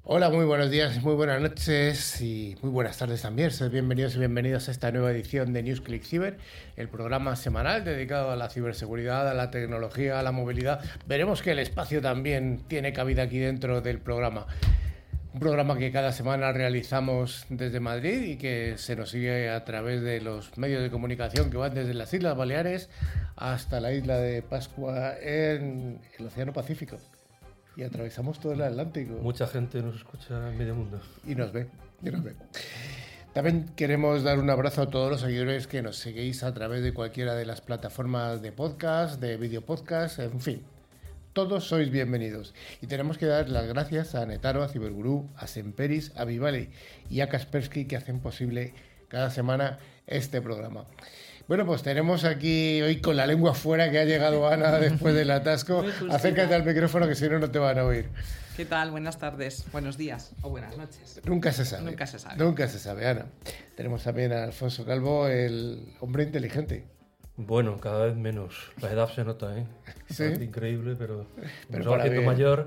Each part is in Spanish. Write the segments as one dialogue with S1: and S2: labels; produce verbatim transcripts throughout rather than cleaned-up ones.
S1: Hola, muy buenos días, muy buenas noches y muy buenas tardes también. Sed bienvenidos y bienvenidos a esta nueva edición de NewsClick Cyber, el programa semanal dedicado a la ciberseguridad, a la tecnología, a la movilidad. Veremos que el espacio también tiene cabida aquí dentro del programa. Un programa que cada semana realizamos desde Madrid y que se nos sigue a través de los medios de comunicación que van desde las Islas Baleares hasta la isla de Pascua en el Océano Pacífico. Y atravesamos todo el Atlántico.
S2: Mucha gente nos escucha en medio mundo.
S1: Y nos ve, y nos ve. También queremos dar un abrazo a todos los seguidores que nos seguís a través de cualquiera de las plataformas de podcast, de video podcast, en fin. Todos sois bienvenidos. Y tenemos que dar las gracias a Netaro, a Cibergurú, a Semperis, a Vivale y a Kaspersky que hacen posible cada semana este programa. Bueno, pues tenemos aquí hoy con la lengua fuera que ha llegado Ana después del atasco. Acércate al micrófono que si no, no te van a oír.
S3: ¿Qué tal? Buenas tardes, buenos días o buenas noches.
S1: Nunca se sabe.
S3: Nunca se sabe.
S1: Nunca se sabe, Ana. Tenemos también a Alfonso Calvo, el hombre inteligente.
S2: Bueno, cada vez menos. La edad se nota, ¿eh?
S1: Sí.
S2: Es increíble, pero,
S1: pero
S2: nos va haciendo
S1: bien.
S2: mayor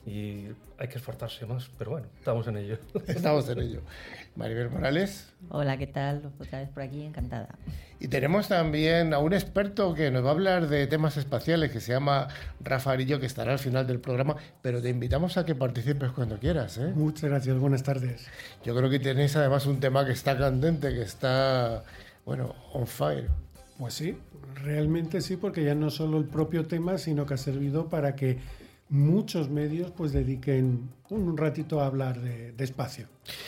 S2: y hay que esforzarse más. Pero bueno, estamos en ello.
S1: Estamos en ello. Maribel Morales.
S4: Hola, ¿qué tal? Otra vez por aquí, encantada.
S1: Y tenemos también a un experto que nos va a hablar de temas espaciales, que se llama Rafa Arillo, que estará al final del programa, pero te invitamos a que participes cuando quieras, ¿eh?
S5: Muchas gracias, buenas tardes.
S1: Yo creo que tenéis además un tema que está candente, que está, bueno, on fire.
S5: Pues sí, realmente sí, porque ya no solo el propio tema, sino que ha servido para que muchos medios pues dediquen un ratito a hablar de, de espacio.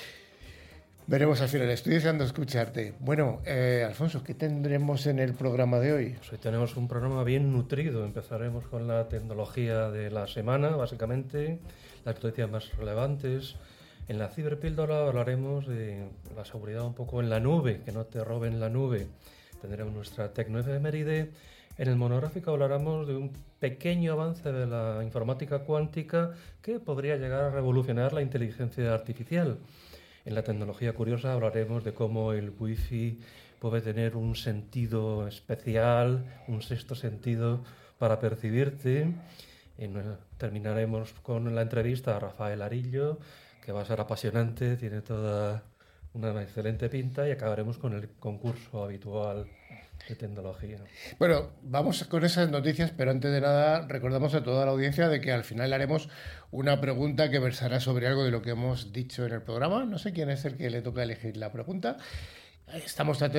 S1: Veremos al final, estoy deseando escucharte. Bueno, eh, Alfonso, ¿qué tendremos en el programa de hoy?
S2: Pues hoy tenemos un programa bien nutrido. Empezaremos con la tecnología de la semana, básicamente, las noticias más relevantes. En la ciberpíldora hablaremos de la seguridad un poco en la nube, que no te roben la nube. Tendremos nuestra tecnoefeméride. En el monográfico hablaremos de un pequeño avance de la informática cuántica que podría llegar a revolucionar la inteligencia artificial. En la tecnología curiosa hablaremos de cómo el wifi puede tener un sentido especial, un sexto sentido para percibirte. Y terminaremos con la entrevista a Rafael Arillo, que va a ser apasionante, tiene toda una excelente pinta, y acabaremos con el concurso habitual de tecnología.
S1: Bueno, vamos con esas noticias, pero antes de nada recordamos a toda la audiencia de que al final haremos una pregunta que versará sobre algo de lo que hemos dicho en el programa. No sé quién es el que le toca elegir la pregunta. Estamos atentos